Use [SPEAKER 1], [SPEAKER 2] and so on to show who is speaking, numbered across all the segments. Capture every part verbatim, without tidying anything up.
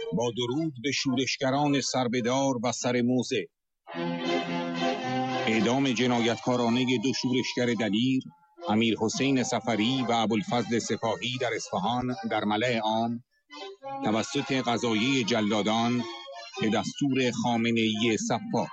[SPEAKER 1] با درود به شورشگران سربدار و سر موزه. اعدام جنایتکارانه دو شورشگر دلیر، امیر حسین صفری و ابوالفضل سپاهی در اصفهان در ملأ عام توسط قضایه جلادان به دستور خامنه‌ای سفاک.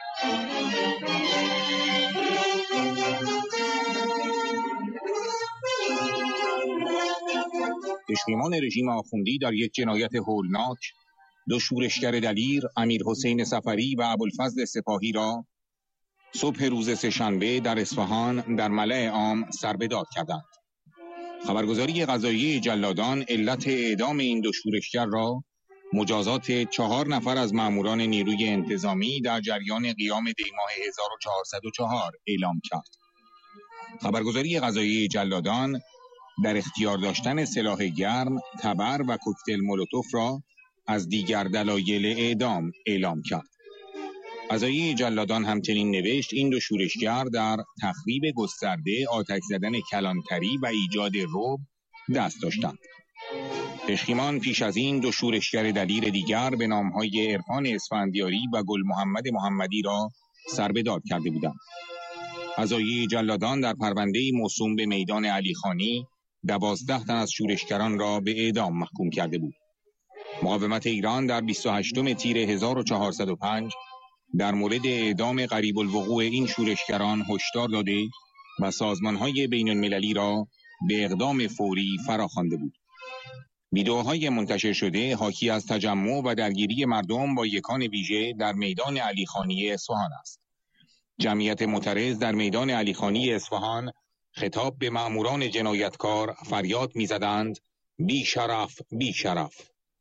[SPEAKER 1] پشیمان رژیم آخوندی در یک جنایت هولناک دو شورشگر دلیر امیر حسین صفری و ابوالفضل سپاهی را صبح روز سه‌شنبه در اصفهان در ملأ عام سربدار کردند. خبرگزاری قضاییه جلادان علت اعدام این دو شورشگر را مجازات چهار نفر از ماموران نیروی انتظامی در جریان قیام دی‌ماه هزار و چهارصد و چهار اعلام کرد. خبرگزاری قضاییه جلادان در اختیار داشتن سلاح گرم، تبر و کوکتل مولوتوف را از دیگر دلایل اعدام اعلام کرد. قضاییه جلادان همچنین نوشت این دو شورشگر در تخریب گسترده، آتش زدن کلانتری و ایجاد رعب دست داشتند. پشیمان پیش از این دو شورشگر دلیر دیگر به نامهای عرفان اسفندیاری و گل محمد محمدی را سربدار کرده بودند. قضاییه جلادان در پرونده موسوم به میدان علیخانی دوازده تن از شورشگران را به اعدام محکوم کرده بود. مقاومت ایران در بیست و هشتم تیر هزار و چهارصد و پنج در مورد اعدام قریب الوقوع این شورشگران هشدار داده و سازمان‌های بین المللی را به اقدام فوری فراخوانده بود. ویدئوهای منتشر شده حاکی از تجمع و درگیری مردم با یکان ویژه در میدان علیخانی اصفهان است. جمعیت معترض در میدان علیخانی اصفهان خطاب به ماموران جنایتکار فریاد می‌زدند بی شرف بی شرف.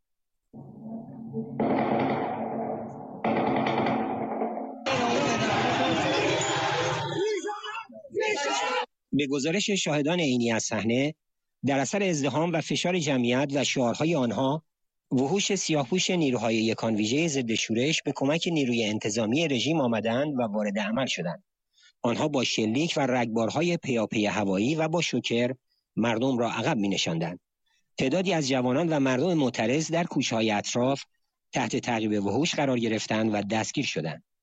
[SPEAKER 2] به گزارش شاهدان عینی از صحنه، در اثر ازدحام و فشار جمعیت و شعارهای آنها، وحوش سیاه‌پوش نیروهای یکان ویژه ضد شورش به کمک نیروی انتظامی رژیم آمدند و وارد عمل شدند. آنها با شلیک و رگبارهای پیاپی هوایی و با شوکر مردم را عقب می‌نشاندند. تعدادی از جوانان و مردم معترض در کوچه‌های اطراف تحت تعقیب وحوش قرار گرفتند و دستگیر شدند.